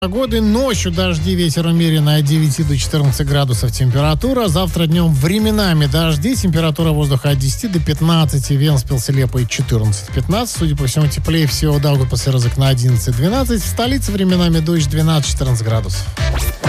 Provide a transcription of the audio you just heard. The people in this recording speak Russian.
Погоды ночью дожди, ветер умеренный от 9 до 14 градусов температура. Завтра днем временами дожди, температура воздуха от 10 до 15. Венспилс, Лепой 14-15. Судя по всему, теплее всего Даугавпилсе, Розык на 11-12. В столице временами дождь 12-14 градусов.